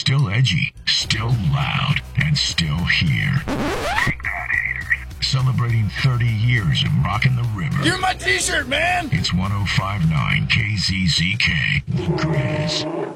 Still edgy, still loud, and still here. Take that, haters. Celebrating 30 years of rocking the river. You're my t-shirt, man! It's 105.9 KZZK, The Grizz.